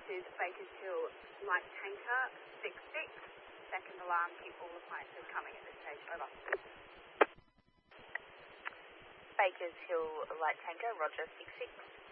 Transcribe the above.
This is Bakers Hill Light Tanker 66. Second alarm, keep all appliances coming at this stage. Over. Bakers Hill Light Tanker, Roger 66.